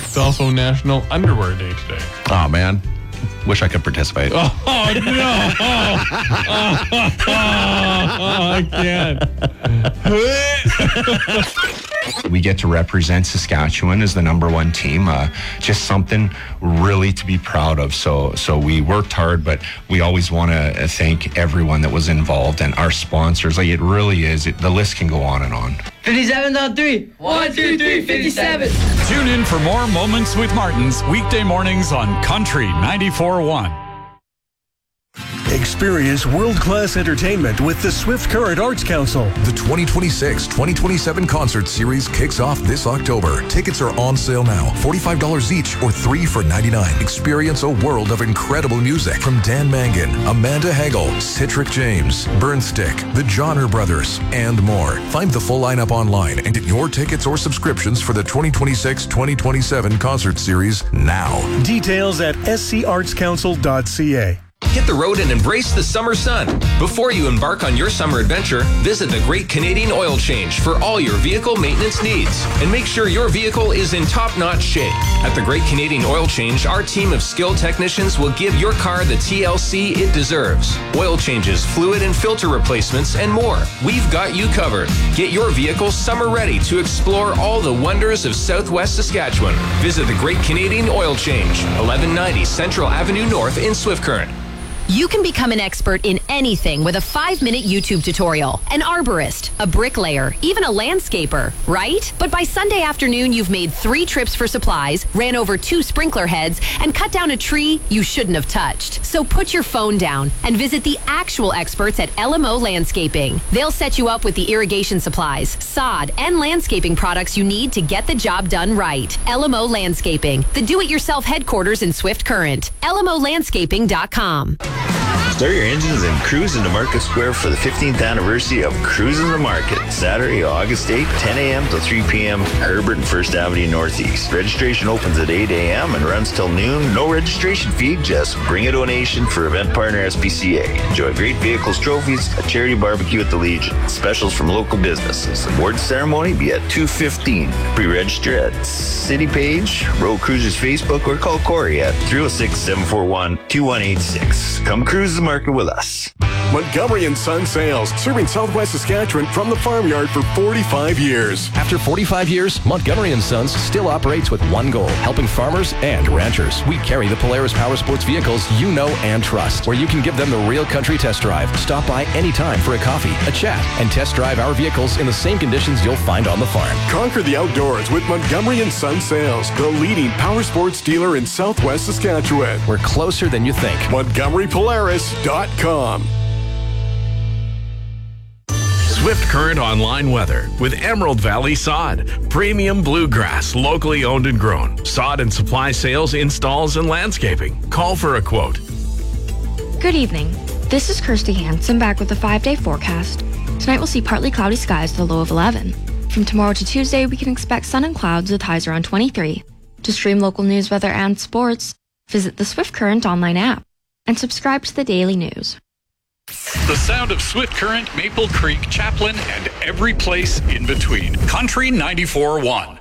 It's also National Underwear Day today. Oh, man. Wish I could participate. Oh, no. I can't. We get to represent Saskatchewan as the #1 team. Just something really to be proud of. So we worked hard, but we always want to thank everyone that was involved and our sponsors. Like, it really is. The list can go on and on. 57.3. 1, 2, 3, 57. Tune in for more Moments with Martins weekday mornings on Country 94.1. Experience world-class entertainment with the Swift Current Arts Council. The 2026-2027 concert series kicks off this October. Tickets are on sale now. $45 each or 3 for $99. Experience a world of incredible music from Dan Mangan, Amanda Hagel, Citric James, Burnstick, the Johnner Brothers, and more. Find the full lineup online and get your tickets or subscriptions for the 2026-2027 concert series now. Details at scartscouncil.ca. Hit the road and embrace the summer sun. Before you embark on your summer adventure, visit the Great Canadian Oil Change for all your vehicle maintenance needs. And make sure your vehicle is in top-notch shape. At the Great Canadian Oil Change, our team of skilled technicians will give your car the TLC it deserves. Oil changes, fluid and filter replacements, and more. We've got you covered. Get your vehicle summer ready to explore all the wonders of Southwest Saskatchewan. Visit the Great Canadian Oil Change, 1190 Central Avenue North in Swift Current. You can become an expert in anything with a 5-minute YouTube tutorial. An arborist, a bricklayer, even a landscaper, right? But by Sunday afternoon, you've made 3 trips for supplies, ran over 2 sprinkler heads, and cut down a tree you shouldn't have touched. So put your phone down and visit the actual experts at LMO Landscaping. They'll set you up with the irrigation supplies, sod, and landscaping products you need to get the job done right. LMO Landscaping, the do-it-yourself headquarters in Swift Current. LMOlandscaping.com. Start your engines and cruise into Market Square for the 15th anniversary of Cruising the Market. Saturday, August 8th, 10 a.m. to 3 p.m., Herbert and First Avenue Northeast. Registration opens at 8 a.m. and runs till noon. No registration fee, just bring a donation for event partner SPCA. Enjoy great vehicles, trophies, a charity barbecue at the Legion. Specials from local businesses. Award ceremony be at 2:15. Pre-register at City Page, Road Cruisers Facebook, or call Corey at 306-741-2186. Come cruise the market with us. Montgomery & Son Sales, serving Southwest Saskatchewan from the farmyard for 45 years. After 45 years, Montgomery & Sons still operates with one goal, helping farmers and ranchers. We carry the Polaris Power Sports vehicles you know and trust, where you can give them the real country test drive. Stop by anytime for a coffee, a chat, and test drive our vehicles in the same conditions you'll find on the farm. Conquer the outdoors with Montgomery & Son Sales, the leading power sports dealer in Southwest Saskatchewan. We're closer than you think. MontgomeryPolaris.com. Swift Current online weather with Emerald Valley Sod. Premium bluegrass, locally owned and grown. Sod and supply sales, installs, and landscaping. Call for a quote. Good evening. This is Kirsty Hansen back with a 5-day forecast. Tonight we'll see partly cloudy skies with a low of 11. From tomorrow to Tuesday, we can expect sun and clouds with highs around 23. To stream local news, weather, and sports, visit the Swift Current online app and subscribe to the daily news. The sound of Swift Current, Maple Creek, Chaplin, and every place in between. Country 94.1.